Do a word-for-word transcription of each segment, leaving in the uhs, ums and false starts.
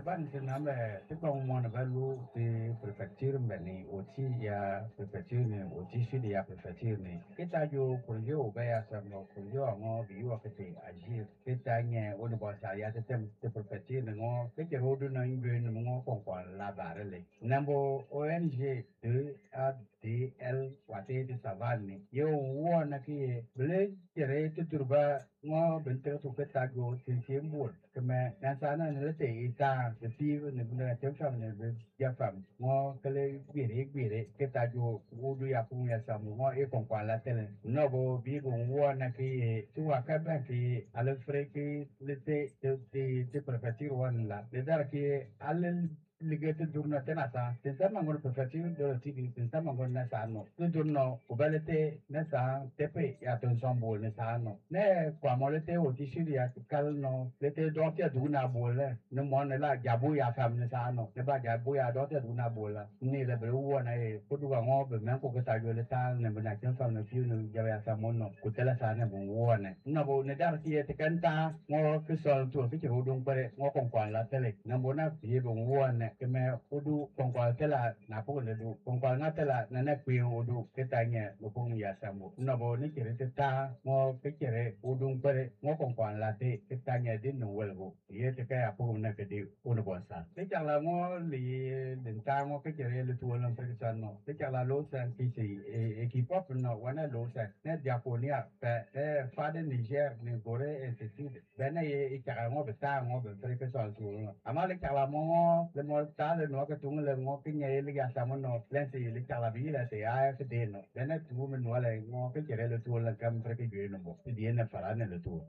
ban se na me te ko mo na balu te prefecture mbeni oti ya prefecture ne oti sud ya prefecture ne kita jo projet o ba ya sa mo projet ngo bi yo ke te agir kita nye o no ba sa ya te tem te prefecture ne ngo ke ke rodu na ngwe ne ngo kon kon la bare le nambo O N G de A D L wate de savane yo wo na ki ble tere te turba ngo bente to ke ta go tin ti mbul keme na sana ne te ita de ti ne bune te fam ne be ya fam ngo kele gbere gbere ke ta jo wudu ya pu ya samu ngo e kon kwa la tele no bo bi go wo na ki tu wa ka ba ki ale fre ki le te te te prefecture wan la de dar ki ale ligete durna tenasa tensa mangon profession do tigi tensa mangon na sano tu durno ubalete na sa tepe ya ton sombo na sano ne kwa molete o tishiri ya kalno lete dotia duna bola ne mon la jabu ya fam na sano ne ba jabu ya dotia duna bola ni le bru na e kudu ga ngo be men ko ta yo le ta ne bana ken fam na fiu ne ya ya samono ku tela sa ne bu wona na bo ne dar ti te kanta ngo ke sol tu ke ro dong pare ngo kon kwa la tele na bo na bi bu wona ke me udu kongkwal tela na po le du kongkwal nga tela na na kwi udu ketanya mo pung ya samu no bo ni kire ta mo ke kire udu pare mo kongkwal la te ketanya din no welgo ye te ka apu na ke di udu bonsa te chala mo li den ta mo ke kire le tu lan pe san no te chala lo san ki si equipo no wana lo san na diaponia pe e fa de Niger ni gore institute bena ye ikara mo be ta mo be pe san tu amale chala mo le mo ta le no ka tung le ngo ke nye le ya sa mo no len si le cha la bi la te a ke de no le na tu me no le ngo ke kere le tu la kam pre ke ye no mo ti die na fara ne le tu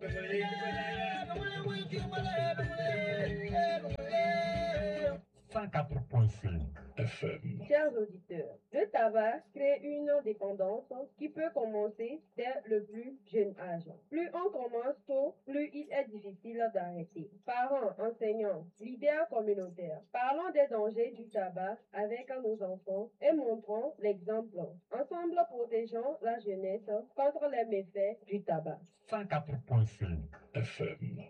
cent quatre point cinq F M. Chers auditeurs, le tabac crée une dépendance qui peut commencer dès le plus jeune âge. Plus on commence tôt, plus il est difficile d'arrêter. Parents, enseignants, leaders communautaires, parlons des dangers du tabac avec nos enfants et montrons l'exemple. Ensemble, protégeons la jeunesse contre les méfaits du tabac. cent quatre point cinq F M.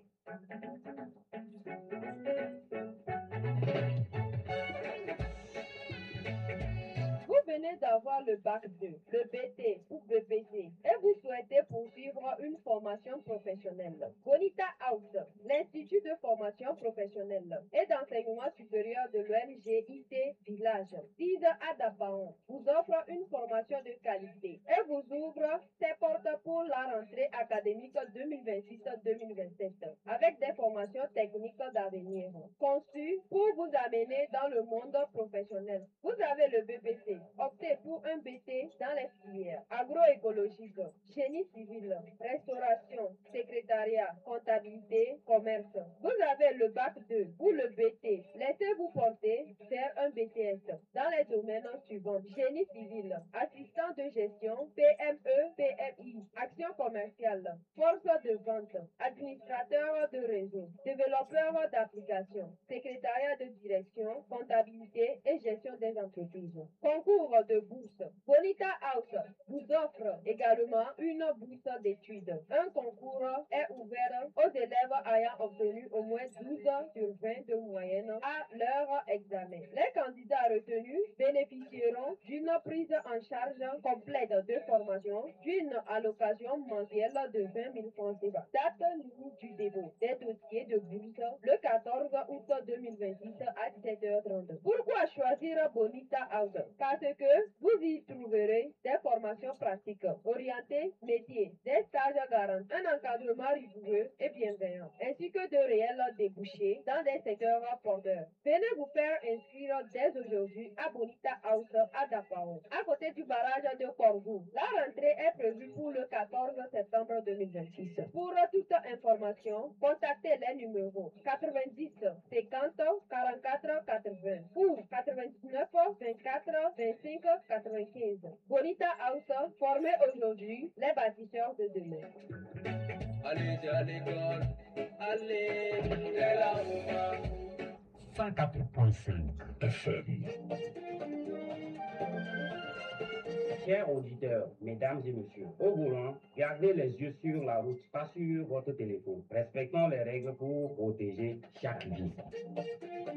Vous venez d'avoir le bac deux, le B T ou B P C et vous souhaitez poursuivre une formation professionnelle. Bonita House, l'Institut de formation professionnelle et d'enseignement supérieur de l'O N G I T Village, six à Dabaon, vous offre une formation de qualité et vous ouvre ses portes pour la rentrée académique deux mille vingt-six deux mille vingt-sept avec des formations techniques d'avenir conçues pour vous amener dans le monde professionnel. Vous avez le B P C. Optez pour un B T dans les filières agroécologique, génie civil, restauration, secrétariat, comptabilité, commerce. Vous avez le bac deux ou le B T. Laissez-vous porter vers un B T S dans les domaines suivants: génie civil, assistant de gestion, P M E, P M I, action commerciale, force de vente, administrateur de réseau, développeur d'applications, secrétariat de direction, comptabilité et gestion des entreprises. Concours de bourse. Bonita House vous offre également une bourse d'études. Un concours est ouvert aux élèves ayant obtenu au moins douze sur vingt de moyenne à leur examen. Les candidats retenus bénéficieront d'une prise en charge complète de formation, d'une allocation mensuelle de vingt mille francs C F A. Date limite du dépôt des dossiers de bourse le quatorze août deux mille vingt-six à dix-sept heures trente. Pourquoi choisir Bonita House? Parce que vous y trouverez des formations pratiques orientées métiers, des stages garantis, un encadrement rigoureux et bienveillant, ainsi que de réels débouchés dans des secteurs porteurs. Venez vous faire inscrire dès aujourd'hui à Bonita House à Dapao, à côté du barrage de Corgou. La rentrée est prévue pour le quatorze septembre deux mille vingt-six. Pour toute information, contactez les numéros quatre-vingt-dix cinquante quarante-quatre quatre-vingts ou quatre-vingt-dix-neuf vingt-quatre vingt-cinq quatre-vingt-quinze. Bonita House, formé aujourd'hui les bâtisseurs de demain. Allez à l'école, allez, c'est la cent quatre point cinq F M. Chers auditeurs, mesdames et messieurs, au volant, gardez les yeux sur la route, pas sur votre téléphone. Respectons les règles pour protéger chaque vie.